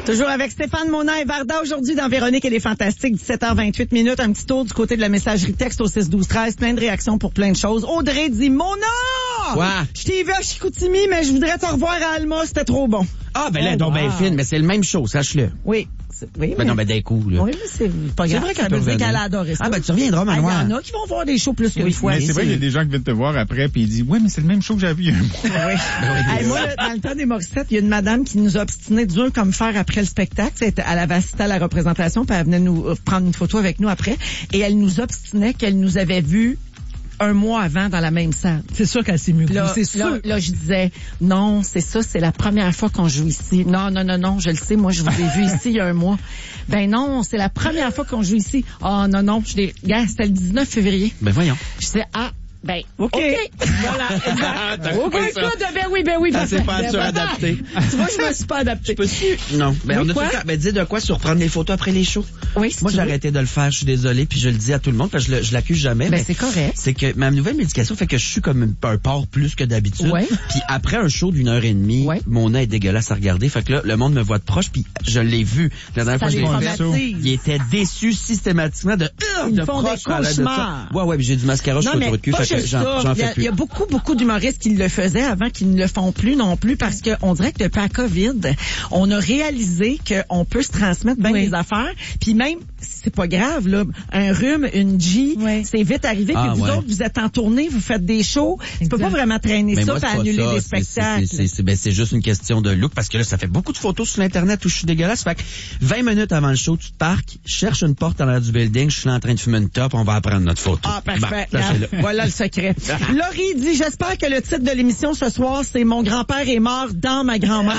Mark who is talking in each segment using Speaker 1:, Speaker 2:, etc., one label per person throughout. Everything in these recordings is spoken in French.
Speaker 1: Toujours avec Stéphane Mona et Varda aujourd'hui dans Véronique et les Fantastiques, 17h28 minutes. Un petit tour du côté de la messagerie texte au 6-12-13. Plein de réactions pour plein de choses. Audrey dit, Mona!
Speaker 2: Quoi?
Speaker 1: Je t'ai vu à Chicoutimi, mais je voudrais te revoir à Alma, c'était trop bon.
Speaker 2: Ah, ben là, donc, ben, film, mais c'est le même show, sache-le.
Speaker 1: Oui. Oui,
Speaker 2: Ben non, ben d'un coup, là.
Speaker 1: Oui, mais c'est pas grave.
Speaker 2: C'est vrai
Speaker 1: ça veut dire qu'elle a adoré ça.
Speaker 2: Ah, ben tu reviendras, Manoir.
Speaker 1: Il y en a qui vont voir des shows plus qu'une fois.
Speaker 3: Mais c'est vrai, il y a des gens qui viennent te voir après puis ils disent, ouais, mais c'est le même show que j'avais vu il y a un mois.
Speaker 1: Oui. Hey, moi, dans le temps des Morissettes, il y a une madame qui nous a obstiné dur comme fer après le spectacle. Elle avait assisté à la représentation puis elle venait nous prendre une photo avec nous après. Et elle nous obstinait qu'elle nous avait vus un mois avant dans la même salle.
Speaker 4: C'est sûr qu'elle s'est mieux.
Speaker 1: C'est sûr. Là, je disais, non, c'est ça, c'est la première fois qu'on joue ici. Non, je le sais, moi, je vous ai vu ici il y a un mois. Ben non, c'est la première fois qu'on joue ici. Ah, non, gars, c'était le 19 février.
Speaker 2: Ben voyons.
Speaker 1: Je disais, ben, OK. Voilà, exact. Ben oui.
Speaker 2: Ça s'est pas suradapté.
Speaker 1: Tu vois, je me suis pas adapté.
Speaker 2: Non. Ben,
Speaker 1: Oui,
Speaker 2: on a tout
Speaker 1: quoi?
Speaker 2: le temps. Ben, dis de quoi sur prendre les photos après les shows?
Speaker 1: Oui, si
Speaker 2: moi,
Speaker 1: tu
Speaker 2: j'ai
Speaker 1: veux.
Speaker 2: arrêté de le faire, je suis désolé, puis je le dis à tout le monde, parce que je l'accuse jamais.
Speaker 1: Ben,
Speaker 2: mais
Speaker 1: c'est correct.
Speaker 2: C'est que ma nouvelle médication fait que je suis comme un porc plus que d'habitude.
Speaker 1: Ouais.
Speaker 2: Puis après un show d'1h30,
Speaker 1: Ouais.
Speaker 2: mon nez est dégueulasse à regarder. Fait que là, le monde me voit de proche, puis je l'ai vu. La dernière
Speaker 1: Ça
Speaker 2: fois que
Speaker 1: les
Speaker 2: je l'ai fait,
Speaker 1: traumatise.
Speaker 2: il était déçu systématiquement de
Speaker 1: Ils
Speaker 2: de
Speaker 1: font des
Speaker 2: proche à l'aide de ça.
Speaker 1: cauchemars.
Speaker 2: Ouais, puis j'ai du mascara sur le cul,
Speaker 1: pas
Speaker 2: fait que
Speaker 1: juste
Speaker 2: j'en
Speaker 1: ça.
Speaker 2: fais plus.
Speaker 1: Il y a beaucoup d'humoristes qui le faisaient avant, qui ne le font plus non plus, parce que on dirait que depuis la COVID, on a réalisé qu'on peut se transmettre bien des affaires, puis même, c'est pas grave, là, un rhume, une G, c'est vite arrivé, puis vous autres, vous êtes en tournée, vous faites des shows, tu peux pas vraiment traîner
Speaker 2: Mais
Speaker 1: ça
Speaker 2: moi,
Speaker 1: pour
Speaker 2: c'est pas
Speaker 1: annuler
Speaker 2: ça.
Speaker 1: des spectacles.
Speaker 2: C'est juste une question de look, parce que là, ça fait beaucoup de photos sur Internet où je suis dégueulasse. Fait que 20 minutes avant le show, tu te parques, cherche une porte en l'air du building, je suis là en train de fumer une top, on va prendre notre photo.
Speaker 1: Ah, parfait.
Speaker 2: Bon, ça, c'est là.
Speaker 1: Voilà le secret. Laurie dit, j'espère que le titre de l'émission ce soir, c'est Mon grand-père est mort dans ma grand-mère.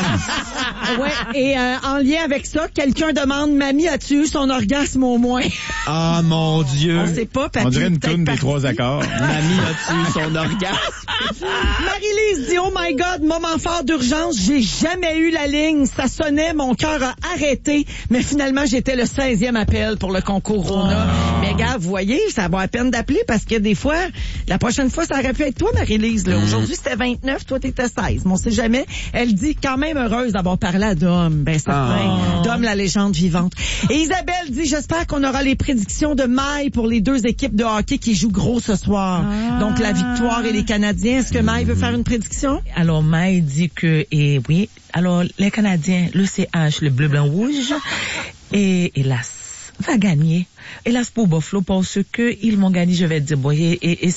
Speaker 1: Ouais. Et en lien avec ça, quelqu'un demande, Mamie, as-tu eu son orgasme au moins?
Speaker 2: Ah, mon Dieu.
Speaker 1: On sait pas,
Speaker 3: On dirait une toune des 3 accords.
Speaker 2: Mamie, as-tu eu son orgasme?
Speaker 1: Marie-Lise dit, oh my God, moment fort d'urgence, j'ai jamais eu la ligne. Ça sonnait, mon cœur a arrêté, mais finalement, j'étais le 16e appel pour le concours Rona. Mais gars, vous voyez, ça va à peine d'appeler parce que des fois, la prochaine fois, ça aurait pu être toi, Marie-Lise. Là. Aujourd'hui, c'était 29, toi, t'étais 16. Mais on sait jamais. Elle dit quand même heureuse d'avoir parlé à Dom. Ben, certain. Dom, la légende vivante. Et Isabelle dit, j'espère qu'on aura les prédictions de Maï pour les 2 équipes de hockey qui jouent gros ce soir. Donc, la Victoire et les Canadiens. Est-ce que Maï veut faire une prédiction?
Speaker 4: Alors, Maï dit que, oui, alors, les Canadiens, le CH, le bleu, blanc, rouge, et hélas, va gagner. Hélas pour Buffalo, parce que ils m'ont gagné, je vais dire, bon, et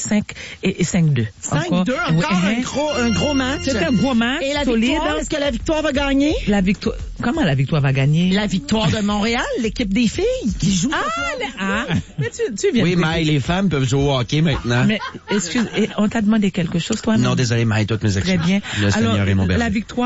Speaker 4: 5-2.
Speaker 1: 5-2, encore un gros match.
Speaker 4: C'est un gros match.
Speaker 1: Et la
Speaker 4: solide.
Speaker 1: Victoire, est-ce que la Victoire va gagner?
Speaker 4: Comment la Victoire va gagner?
Speaker 1: La Victoire de Montréal, l'équipe des filles qui joue.
Speaker 4: Mais tu viens
Speaker 2: Oui,
Speaker 4: de
Speaker 2: Maï, les femmes peuvent jouer au hockey maintenant.
Speaker 4: Mais, excuse, on t'a demandé quelque chose, toi?
Speaker 2: Non, désolé, Maï, toutes mes excuses.
Speaker 4: Très bien.
Speaker 2: Le Seigneur est mon berger.
Speaker 4: La Victoire